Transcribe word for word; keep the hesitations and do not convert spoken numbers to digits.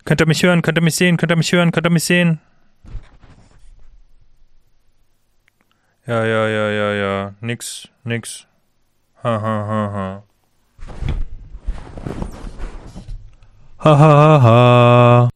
Könnt ihr mich hören? Könnt ihr mich sehen? Könnt ihr mich hören? Könnt ihr mich sehen? Ja, ja, ja, ja, ja. Nix, nix. Ha, ha, ha, ha. Ha, ha, ha, ha.